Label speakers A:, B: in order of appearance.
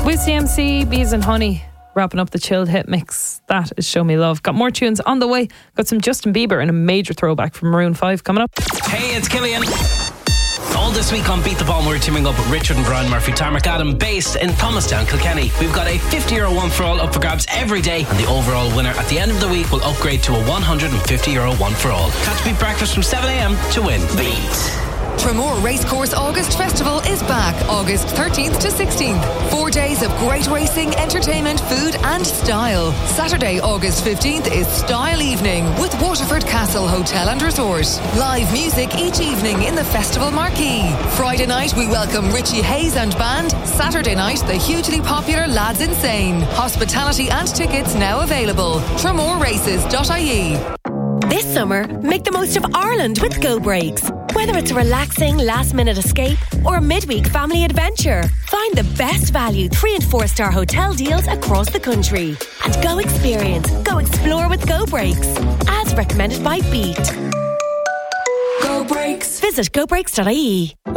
A: With CMC, Bees and Honey, wrapping up the chilled hit mix. That is Show Me Love. Got more tunes on the way. Got some Justin Bieber and a major throwback from Maroon 5 coming up.
B: Hey, it's Killian. All this week on Beat the Bomb, we're teaming up with Richard and Brian Murphy, Tarmac Adam, based in Thomastown, Kilkenny. We've got a €50 one for all up for grabs every day, and the overall winner at the end of the week will upgrade to a €150 one for all. Catch Beat Breakfast from 7 a.m. to win. Beat.
C: Tramore Racecourse August Festival is back August 13th to 16th. 4 days of great racing, entertainment, food and style. Saturday, August 15th is Style Evening with Waterford Castle Hotel and Resort. Live music each evening in the festival marquee. Friday night we welcome Richie Hayes and band. Saturday night the hugely popular Lads Insane. Hospitality and tickets now available. TramoreRaces.ie.
D: This summer, make the most of Ireland with Go Breaks. Whether it's a relaxing last-minute escape or a midweek family adventure, find the best value 3- and 4-star hotel deals across the country. And go explore with Go Breaks. As recommended by Beat. Go Breaks. Visit gobreaks.ie.